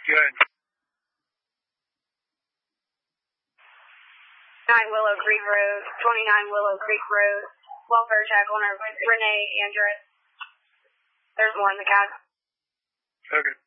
Good. 9 Willow Creek Road, 29 Willow Creek Road, welfare check on Renee Andrus. There's more in the cab. Okay.